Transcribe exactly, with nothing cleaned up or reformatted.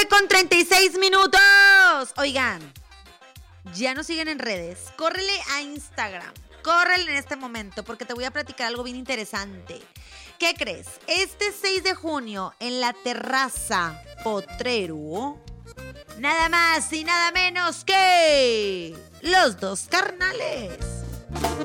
tarde con treinta y seis minutos. Oigan, ya nos siguen en redes. Córrele a Instagram. Córrele en este momento porque te voy a platicar algo bien interesante. ¿Qué crees? Este seis de junio en la terraza Potrero, nada más y nada menos que los dos carnales.